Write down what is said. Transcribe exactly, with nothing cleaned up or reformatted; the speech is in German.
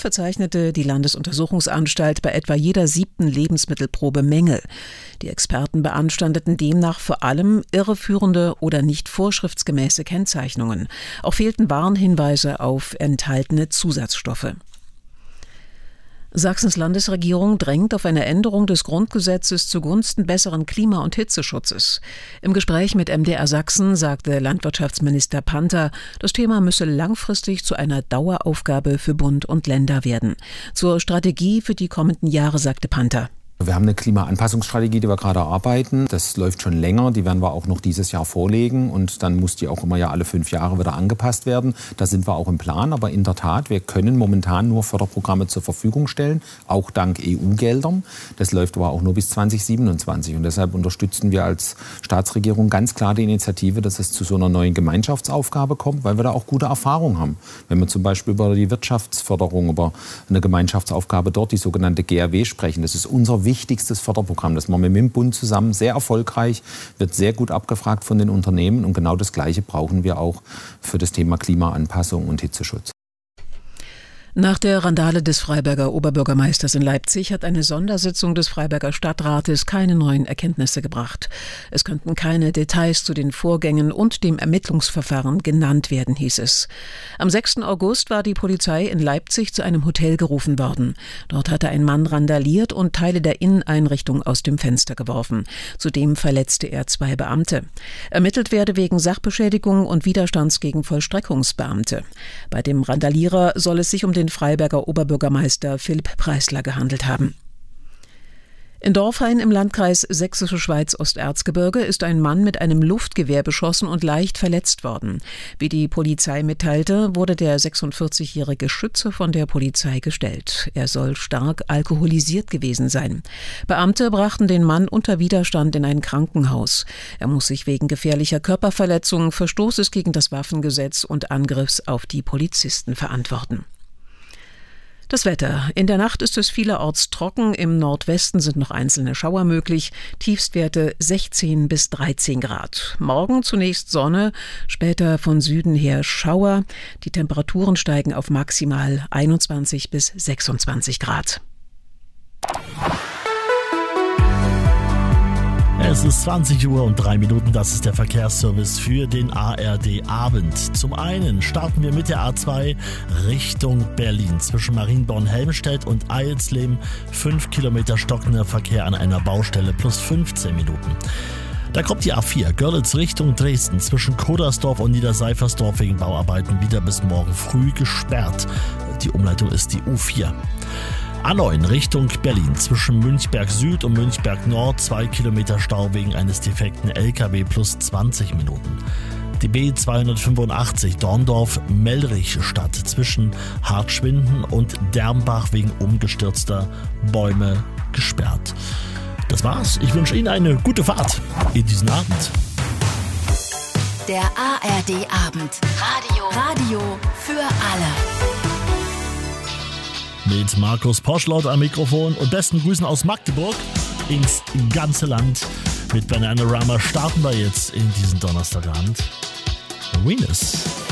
verzeichnete die Landesuntersuchungsanstalt bei etwa jeder siebten Lebensmittelprobe Mängel. Die Experten beanstandeten demnach vor allem irreführende oder nicht vorschriftsgemäße Kennzeichnungen. Auch fehlten Warnhinweise auf enthaltene Zusatzstoffe. Sachsens Landesregierung drängt auf eine Änderung des Grundgesetzes zugunsten besseren Klima- und Hitzeschutzes. Im Gespräch mit M D R Sachsen sagte Landwirtschaftsminister Panther, das Thema müsse langfristig zu einer Daueraufgabe für Bund und Länder werden. Zur Strategie für die kommenden Jahre sagte Panther: Wir haben eine Klimaanpassungsstrategie, die wir gerade erarbeiten. Das läuft schon länger. Die werden wir auch noch dieses Jahr vorlegen. Und dann muss die auch immer ja alle fünf Jahre wieder angepasst werden. Da sind wir auch im Plan. Aber in der Tat, wir können momentan nur Förderprogramme zur Verfügung stellen, auch dank E U-Geldern. Das läuft aber auch nur bis zwanzig siebenundzwanzig. Und deshalb unterstützen wir als Staatsregierung ganz klar die Initiative, dass es zu so einer neuen Gemeinschaftsaufgabe kommt, weil wir da auch gute Erfahrungen haben. Wenn wir zum Beispiel über die Wirtschaftsförderung, über eine Gemeinschaftsaufgabe dort, die sogenannte G R W, sprechen. Das ist unser wichtigstes Förderprogramm. Das machen wir mit dem Bund zusammen, sehr erfolgreich, wird sehr gut abgefragt von den Unternehmen. Und genau das Gleiche brauchen wir auch für das Thema Klimaanpassung und Hitzeschutz. Nach der Randale des Freiberger Oberbürgermeisters in Leipzig hat eine Sondersitzung des Freiberger Stadtrates keine neuen Erkenntnisse gebracht. Es könnten keine Details zu den Vorgängen und dem Ermittlungsverfahren genannt werden, hieß es. Am sechsten August war die Polizei in Leipzig zu einem Hotel gerufen worden. Dort hatte ein Mann randaliert und Teile der Inneneinrichtung aus dem Fenster geworfen. Zudem verletzte er zwei Beamte. Ermittelt werde wegen Sachbeschädigung und Widerstands gegen Vollstreckungsbeamte. Bei dem Randalierer soll es sich um den den Freiberger Oberbürgermeister Philipp Preisler gehandelt haben. In Dorfhain im Landkreis Sächsische Schweiz-Osterzgebirge ist ein Mann mit einem Luftgewehr beschossen und leicht verletzt worden. Wie die Polizei mitteilte, wurde der sechsundvierzigjährige Schütze von der Polizei gestellt. Er soll stark alkoholisiert gewesen sein. Beamte brachten den Mann unter Widerstand in ein Krankenhaus. Er muss sich wegen gefährlicher Körperverletzung, Verstoßes gegen das Waffengesetz und Angriffs auf die Polizisten verantworten. Das Wetter. In der Nacht ist es vielerorts trocken, im Nordwesten sind noch einzelne Schauer möglich, Tiefstwerte sechzehn bis dreizehn Grad. Morgen zunächst Sonne, später von Süden her Schauer. Die Temperaturen steigen auf maximal einundzwanzig bis sechsundzwanzig Grad. Es ist zwanzig Uhr und drei Minuten, das ist der Verkehrsservice für den A R D-Abend. Zum einen starten wir mit der A zwei Richtung Berlin. Zwischen Marienborn-Helmstedt und Eilsleben fünf Kilometer stockender Verkehr an einer Baustelle plus fünfzehn Minuten. Da kommt die A vier Görlitz Richtung Dresden zwischen Kodersdorf und Niederseifersdorf wegen Bauarbeiten wieder bis morgen früh gesperrt. Die Umleitung ist die U vier. A neun Richtung Berlin zwischen Münchberg Süd und Münchberg Nord zwei Kilometer Stau wegen eines defekten L K W plus zwanzig Minuten. Die B zweihundertfünfundachtzig Dorndorf-Mellrich-Stadt zwischen Hartschwinden und Dermbach wegen umgestürzter Bäume gesperrt. Das war's. Ich wünsche Ihnen eine gute Fahrt in diesen Abend. Der A R D-Abend. Radio. Radio für alle. Mit Markus Poschlaut am Mikrofon und besten Grüßen aus Magdeburg ins ganze Land. Mit Bananarama starten wir jetzt in diesen Donnerstagabend. Venus.